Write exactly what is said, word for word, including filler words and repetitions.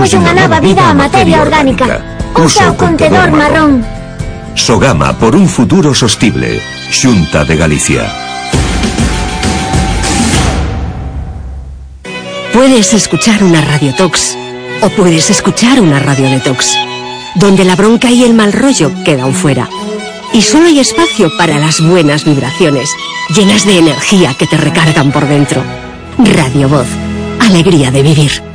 Damos unha nova vida á materia orgánica. Usa o contedor marrón. Sogama por un futuro sostible. Xunta de Galicia. Puedes escuchar una radiotox o puedes escuchar una radiodetox, donde la bronca y el mal rollo quedan fuera. Y solo hay espacio para las buenas vibraciones, llenas de energía que te recargan por dentro. Radio Voz. Alegría de vivir.